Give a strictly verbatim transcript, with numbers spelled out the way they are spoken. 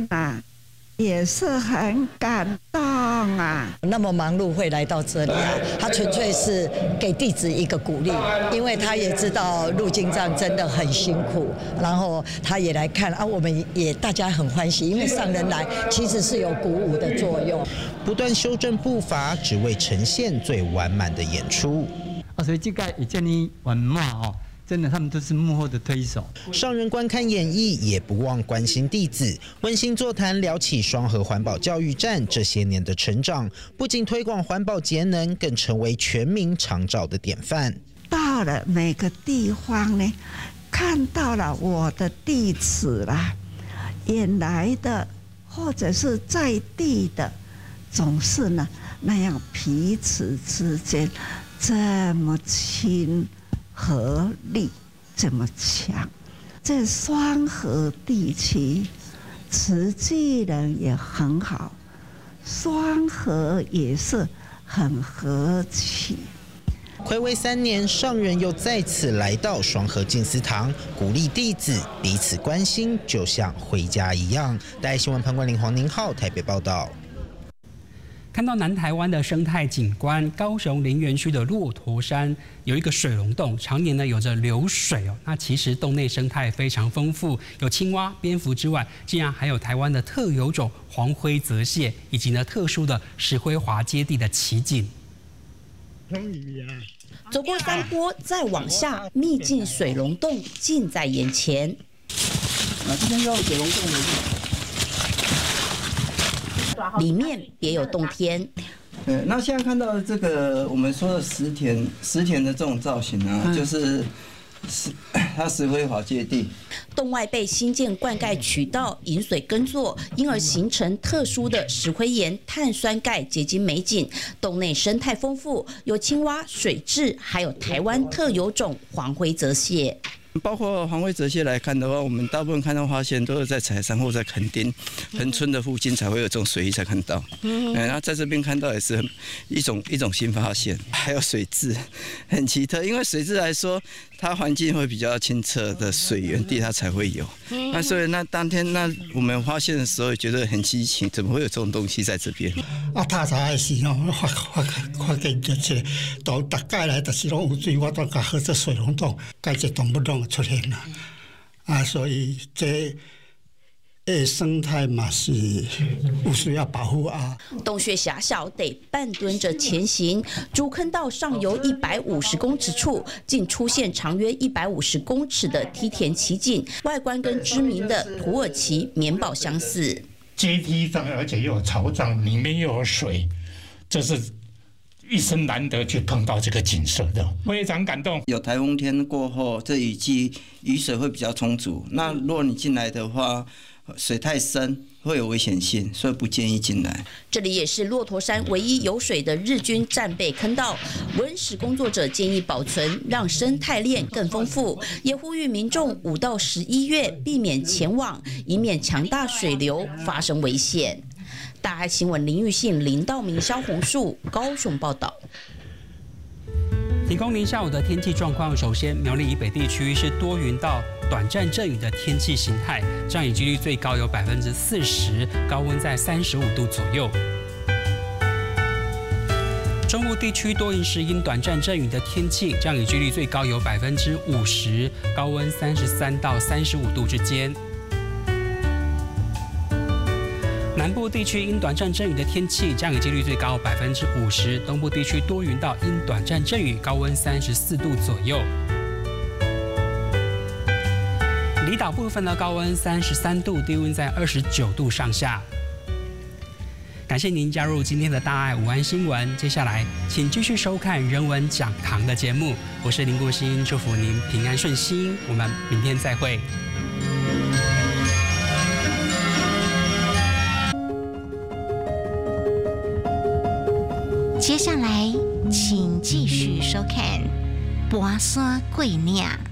啊，也是很感动啊。 那么忙碌会来到这里啊，他纯粹是给弟子一个鼓励，因为他也知道入经藏真的很辛苦，然后他也来看啊，我们也大家很欢喜，因为上人来其实是有鼓舞的作用。 不断修正步伐，只为呈现最完满的演出。 啊，所以这个也建议完嘛哦。真的，他们都是幕后的推手。 上人观看演艺，也不忘关心弟子，温馨座谈聊起双和环保教育站这些年的成长，不仅推广环保节能，更成为全民常照的典范。 到了每个地方呢，看到了我的弟子啦，远来的或者是在地的，总是呢那样彼此之间这么亲。合力这么强，在双和地区，慈济人也很好，双和也是很和气。 睽违三年，上人又再次来到双和静思堂，鼓励弟子彼此关心，就像回家一样。带新闻潘冠霖、黄宁浩台北报道。 看到南台湾的生态景观，高雄林园区的骆驼山有一个水龙洞，常年呢有着流水哦。那其实洞内生态非常丰富，有青蛙、蝙蝠之外，竟然还有台湾的特有种黄灰泽蟹，以及呢特殊的石灰华阶地的奇景。 走过山坡，再往下，秘境水龙洞近在眼前。 啊，这边就是水龙洞的。 里面别有洞天。 呃，那现在看到这个我们说的石田，石田的这种造型啊，嗯、就是石它石灰华界地。 洞外被新建灌溉渠道、引水耕作，因而形成特殊的石灰岩碳酸钙结晶美景。洞内生态丰富，有青蛙、水蛭，还有台湾特有种黄灰泽蟹。 包括黄灰泽蟹来看的话，我们大部分看到发现都是在柴山或在垦丁、恒春的附近才会有这种水域才看到。嗯，然后在这边看到也是一种一种新发现。还有水蛭，很奇特，因为水蛭来说，它环境会比较清澈的水源地，它才会有。那所以那当天那我们发现的时候，觉得很稀奇，怎么会有这种东西在这边？ 啊，踏查的时候，发发发现这些，都大概来就是拢有水，我都甲好这水龙洞，该这动物拢出现了，啊，所以这诶生态嘛是有需要保护啊。 洞穴狭小，得半蹲着前行。主坑道上游一百五十公尺处，竟出现长约一百五十公尺的梯田奇景，外观跟知名的土耳其棉堡相似。 阶梯上，而且又有草障，里面又有水，这是一生难得去碰到这个景色的，非常感动。 有台风天过后，这雨季雨水会比较充足。那如果你进来的话，水太深会有危险性，所以不建议进来。 这里也是骆驼山唯一有水的日军战备坑道，文史工作者建议保存，让生态链更丰富，也呼吁民众五到十一月避免前往，以免强大水流发生危险。大爱新闻林玉信、林道明、萧红树高雄报道。 提供您下午的天气状况。首先，苗栗以北地区是多云到短暂阵雨的天气形态，降雨几率最高有百分之四十，高温在三十五度左右。中部地区多云时阴短暂阵雨的天气，降雨几率最高有百分之五十，高温三十三到三十五度之间。南部地区因短暂阵雨的天气，降雨几率最高百分之五十；东部地区多云到因短暂阵雨，高温三十四度左右。离岛部分呢，高温三十三度，低温在二十九度上下。感谢您加入今天的大爱午安新闻，接下来请继续收看人文讲堂的节目，我是林国兴，祝福您平安顺心，我们明天再会。 接下来，请继续收看《跋山过岭》。